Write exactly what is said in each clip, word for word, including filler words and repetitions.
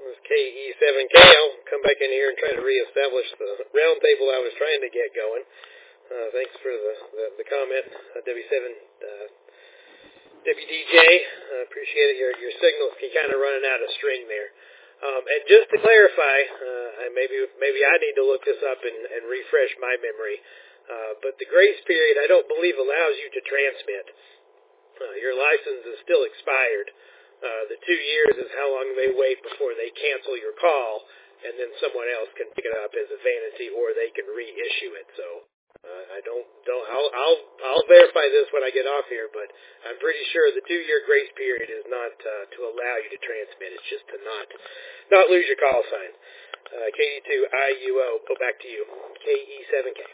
This is K E seven K. I'll come back in here and try to reestablish the round table I was trying to get going. Uh, thanks for the, the, the comment, uh, W seven uh, W D J. I uh, appreciate it. Your, your signals can kind of running out of string there. Um, and just to clarify, uh, maybe maybe I need to look this up and, and refresh my memory, uh, but the grace period I don't believe allows you to transmit. Uh, your license is still expired. Uh, the two years is how long they wait before they cancel your call, and then someone else can pick it up as a vanity, or they can reissue it. So uh, I don't don't I'll, I'll I'll verify this when I get off here, but I'm pretty sure the two year grace period is not uh, to allow you to transmit. It's just to not not lose your call sign. Uh, K D two I U O. Go back to you. K E seven K.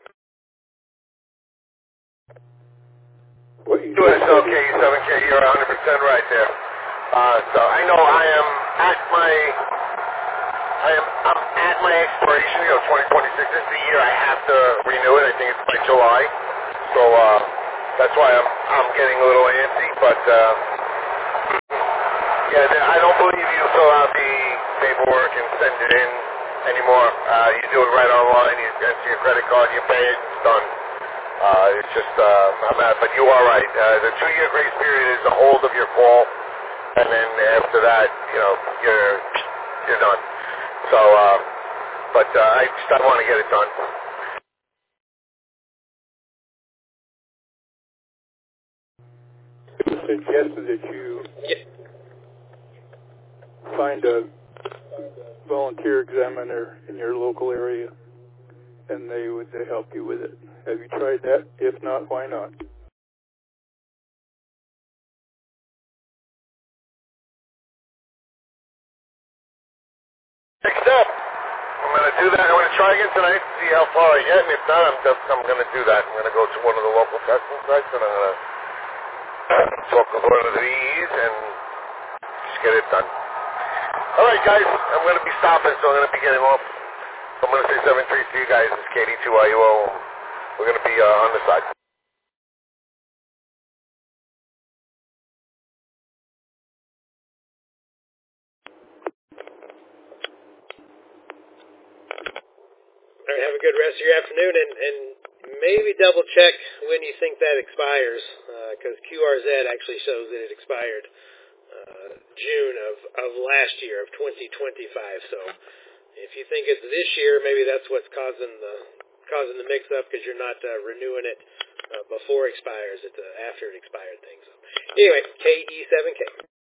What you U S L K E seven K. You're one hundred percent right there. Uh, so I know I am at my, I am I'm at my expiration. You know, twenty twenty-six is the year I have to renew it. I think it's by July. So uh, that's why I'm I'm getting a little antsy. But uh, yeah, I don't believe you fill out the paperwork and send it in anymore. Uh, you do it right online. You enter your credit card. You pay it. It's done. Uh, it's just uh, I'm at, but you are right. Uh, the two-year grace period is the hold of your call. And then after that, you know, you're you're done. So, uh, but uh, I just I want to get it done. It suggested that you find a volunteer examiner in your local area, and they would help you with it. Have you tried that? If not, why not? Next up, I'm going to do that. I'm going to try again tonight to see how far I get, and if not, I'm just, I'm going to do that. I'm going to go to one of the local testing sites, and I'm going to talk to one of these and just get it done. All right, guys, I'm going to be stopping, so I'm going to be getting off. So I'm going to say seven three to you guys. It's K D two I U O. We're going to be uh, on the side. All right, have a good rest of your afternoon, and, and maybe double check when you think that expires, because uh, Q R Z actually shows that it expired uh, June of, of last year, of twenty twenty-five. So if you think it's this year, maybe that's what's causing the causing the mix-up, because you're not uh, renewing it uh, before it expires. It's uh, after it expired thing. So anyway, K E seven K.